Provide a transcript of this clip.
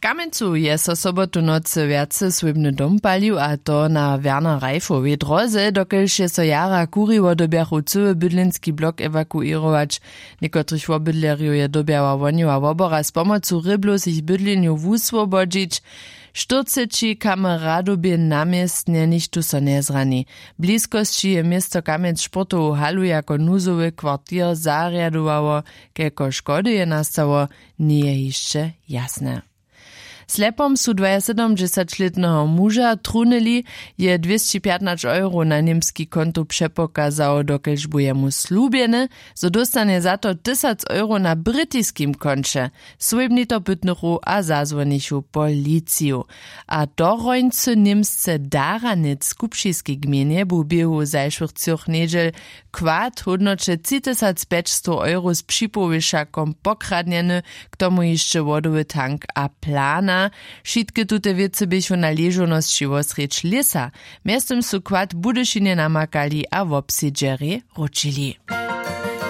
Kamencu je so sobotu nocy wjace swébny dom palił, a to na Werner Reifowej drodze, dokelž je so jara kuriło dobjachu cały bydlinski blok ewakuirować. Niekotrych wobydlerju je dobjała woniła wobora z pomocą ryblus ich bydleniu wuswobodzić. 40 kameradobie namiestnie nichtu so nie zrani. Bliskości je miasto Kamec sportovú halu jako nuzowy kwartier zariadowało, kelko škody je nastało, nie je jeszcze jasne. Slepom su 72-letnego muža trunili, je 215 euro na niemski konto přepokazał, dokelž buje mu slubjene, so dostane za to 1000 euro na brytiskim konče, swébnito pytnychu a zazwonichu policiju. A dorońcy niemsce Daranic skupšiskiej gminie bu biehu zajszłych 3 nedźel kwad hodnoče 3500 euro z připowieszakom pokradnieny, k tomu jeszcze wodowy tank a plana. Šitke tute wiece bychu na ležonosći wosreć lesa. Miestem su kwad budyšinie namakali a wopsidžeri ručili.